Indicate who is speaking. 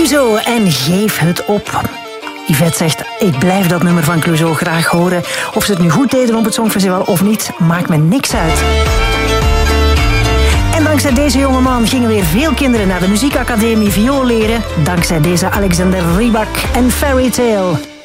Speaker 1: Clouseau en Geef het op. Yvette zegt, ik blijf dat nummer van Clouseau graag horen. Of ze het nu goed deden op het Songfestival of niet, maakt me niks uit. En dankzij deze jongeman gingen weer veel kinderen naar de muziekacademie viool leren. Dankzij deze Alexander Rybak en Fairy Tale.